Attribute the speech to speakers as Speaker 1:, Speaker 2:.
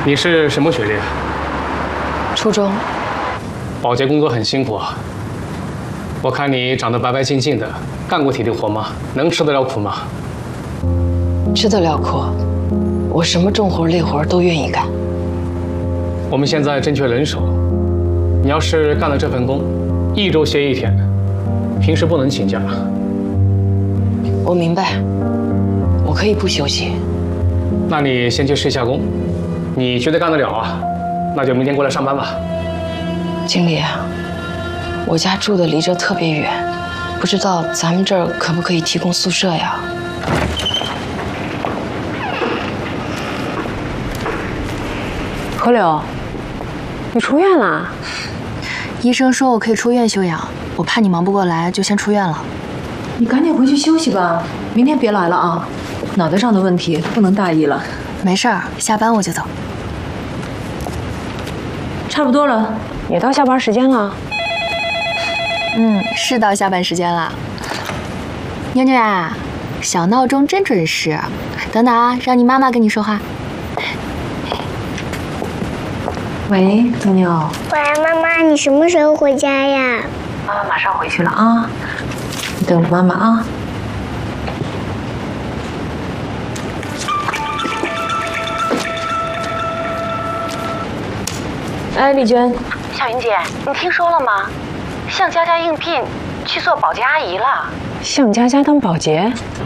Speaker 1: 你是什么学历？
Speaker 2: 初中。
Speaker 1: 保洁工作很辛苦啊。我看你长得白白净净的，干过体力活吗？能吃得了苦吗？
Speaker 2: 吃得了苦，我什么重活累活都愿意干。
Speaker 1: 我们现在正缺人手，你要是干了这份工，1周歇1天，平时不能请假。
Speaker 2: 我明白，我可以不休息。
Speaker 1: 那你先去试一下工，你觉得干得了啊？那就明天过来上班吧。
Speaker 2: 经理，我家住的离这特别远，不知道咱们这儿可不可以提供宿舍呀？
Speaker 3: 何柳，你出院了？
Speaker 4: 医生说我可以出院休养，我怕你忙不过来，就先出院了。
Speaker 3: 你赶紧回去休息吧，明天别来了啊！脑袋上的问题不能大意了。
Speaker 4: 没事儿，下班我就走。
Speaker 3: 差不多了，也到下班时间了。
Speaker 4: 是到下班时间了。妞妞啊，小闹钟真准时。等等啊，让你妈妈跟你说话。
Speaker 3: 喂，妞妞。
Speaker 5: 喂，妈妈，你什么时候回家呀？
Speaker 3: 妈妈马上回去了啊，你等着妈妈啊。哎，丽娟，
Speaker 6: 小云姐，你听说了吗？向佳佳应聘去做保洁阿姨了。
Speaker 3: 向佳佳当保洁？